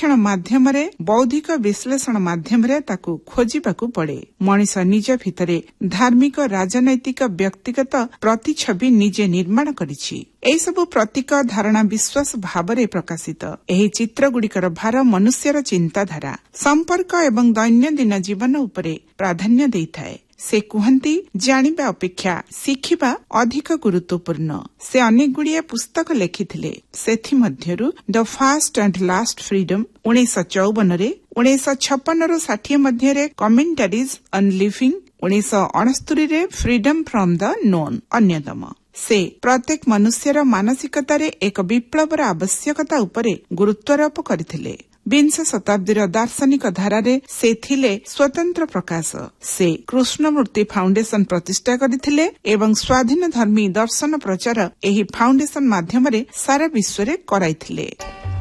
ନିରୀक्षण माध्यम बौद्धिक विश्लेषण माध्यम ताकू खोजिबाकू पड़े। मनीष निज भितरे धार्मिक राजनैतिक व्यक्तिगत प्रतिछवि निजे निर्माण करिछि। एही सबु प्रतीक धारणा विश्वास भावरे प्रकाशित एही चित्रगुड़िकर भार मनुष्यर चिंताधारा संपर्क एवं दैनंदिन जीवन उपरे प्राधान्य देइथाए। से कुहंती जानिबा अपेक्षा शिखिबा अधिक गुरुत्वपूर्ण। से अनेक गुड़िया पुस्तक लेखिथिले। सेथि मध्यरु the fast and last freedom 1954 रे 1956 रु 60 मध्यरे कमेंटरीज ऑन लिविंग 1969 रे फ्रीडम फ्रॉम द नोन अन्यतम। से प्रत्येक मनुष्यर मानसिकतारे एक विप्लवर आवश्यकता उपरे गुरुत्वारोप करथिले। 20 शताब्दीर दार्शनिक धारारे से थिले स्वतंत्र प्रकाश। से कृष्णमूर्ति फाउंडेशन प्रतिष्ठा करथिले एवं स्वाधीन धर्मी दर्शन प्रचार एही फाउंडेशन माध्यमरे सारा विश्वरे कराइथिले।